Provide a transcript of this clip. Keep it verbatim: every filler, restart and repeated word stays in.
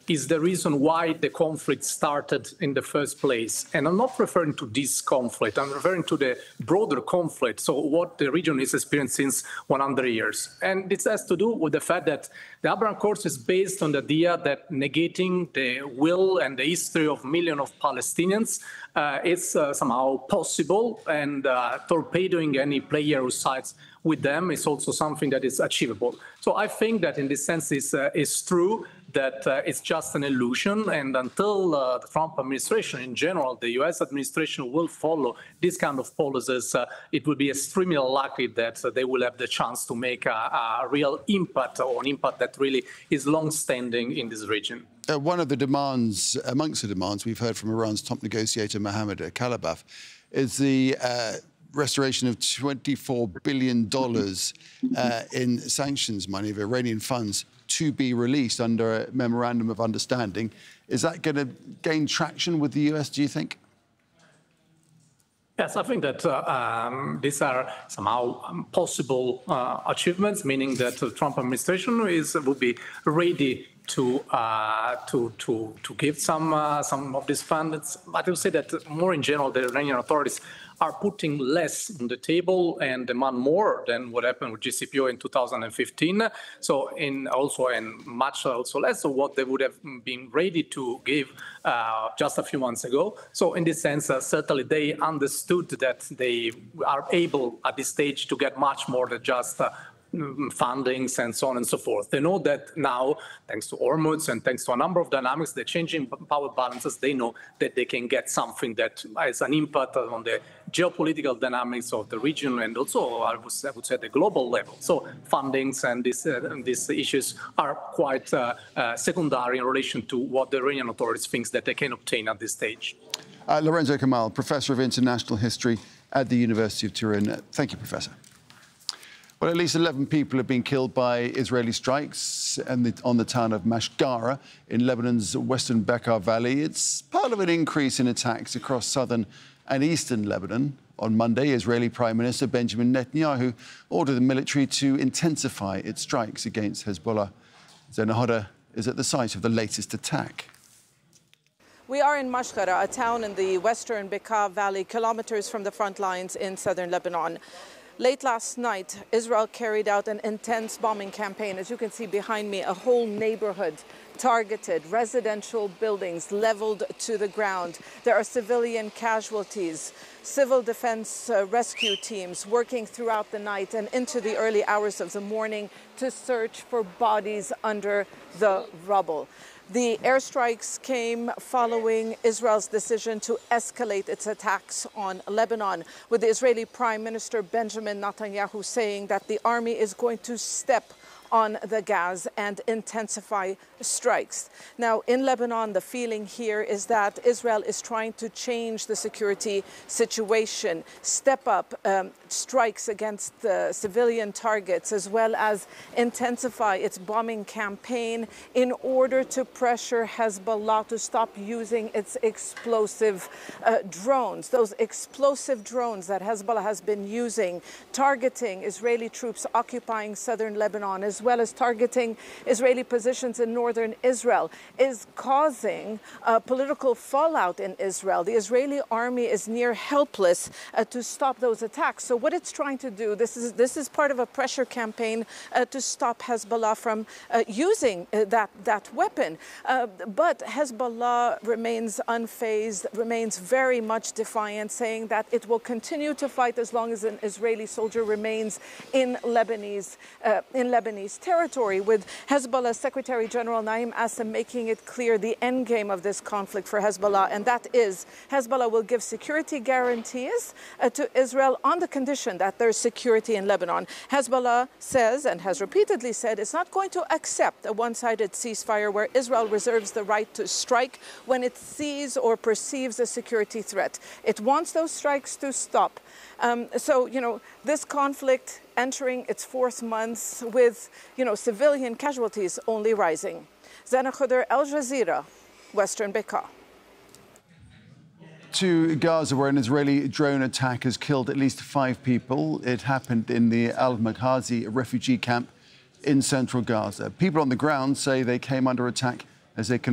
is the reason why the conflict started in the first place. And I'm not referring to this conflict, I'm referring to the broader conflict, so what the region is experiencing since one hundred years. And this has to do with the fact that the Abraham Accords is based on the idea that negating the will and the history of millions of Palestinians uh, is uh, somehow possible, and uh, torpedoing any player who sides with them is also something that is achievable. So I think that in this sense it's, uh, it's true that uh, it's just an illusion, and until uh, the Trump administration in general, the U S administration will follow this kind of policies, uh, it will be extremely likely that uh, they will have the chance to make a, a real impact, or an impact that really is long-standing in this region. Uh, one of the demands, amongst the demands we've heard from Iran's top negotiator Mohammad Khalibaf, is the uh, restoration of twenty-four billion dollars uh, in sanctions money of Iranian funds to be released under a memorandum of understanding. Is that going to gain traction with the U S, do you think? Yes, I think that uh, um, these are somehow um, possible uh, achievements, meaning that the Trump administration is will be ready to uh, to to to give some uh, some of these funds. But I would say that more in general, the Iranian authorities are putting less on the table and demand more than what happened with J C P O in two thousand fifteen. So in also and much also less of what they would have been ready to give uh, just a few months ago. So in this sense, uh, certainly they understood that they are able at this stage to get much more than just uh, fundings and so on and so forth. They know that now, thanks to Hormuz and thanks to a number of dynamics, the changing power balances, they know that they can get something that has an impact on the geopolitical dynamics of the region, and also, I would, I would say, the global level. So fundings and these, uh, these issues are quite uh, uh, secondary in relation to what the Iranian authorities think that they can obtain at this stage. Uh, Lorenzo Kamal, Professor of International History at the University of Turin. Thank you, Professor. Well, at least eleven people have been killed by Israeli strikes on the town of Mashgara in Lebanon's western Bekaa Valley. It's part of an increase in attacks across southern and eastern Lebanon. On Monday, Israeli Prime Minister Benjamin Netanyahu ordered the military to intensify its strikes against Hezbollah. Zena Hoda is at the site of the latest attack. We are in Mashgara, a town in the western Bekaa Valley, kilometers from the front lines in southern Lebanon. Late last night, Israel carried out an intense bombing campaign. As you can see behind me, a whole neighborhood targeted, residential buildings leveled to the ground. There are civilian casualties, civil defense uh, rescue teams working throughout the night and into the early hours of the morning to search for bodies under the rubble. The airstrikes came following Israel's decision to escalate its attacks on Lebanon, with the Israeli Prime Minister Benjamin Netanyahu saying that the army is going to step on the gas and intensify strikes. Now, in Lebanon, the feeling here is that Israel is trying to change the security situation, step up um, strikes against the civilian targets, as well as intensify its bombing campaign in order to pressure Hezbollah to stop using its explosive uh, drones. Those explosive drones that Hezbollah has been using, targeting Israeli troops occupying southern Lebanon, as well as targeting Israeli positions in northern Israel, is causing uh, political fallout in Israel. The Israeli army is near helpless uh, to stop those attacks. So what it's trying to do, this is this is part of a pressure campaign uh, to stop Hezbollah from uh, using uh, that that weapon. Uh, but Hezbollah remains unfazed, remains very much defiant, saying that it will continue to fight as long as an Israeli soldier remains in Lebanese uh, in Lebanese territory, with Hezbollah Secretary General Naim Assam making it clear the end game of this conflict for Hezbollah, and that is Hezbollah will give security guarantees uh, to Israel on the condition that there's security in Lebanon. Hezbollah says, and has repeatedly said, it's not going to accept a one-sided ceasefire where Israel reserves the right to strike when it sees or perceives a security threat. It wants those strikes to stop. Um, so, you know, this conflict entering its fourth month with, you know, civilian casualties only rising. Zena Hoda, Al Jazeera, Western Bekaa. To Gaza, where an Israeli drone attack has killed at least five people. It happened in the Al-Maghazi refugee camp in central Gaza. People on the ground say they came under attack as they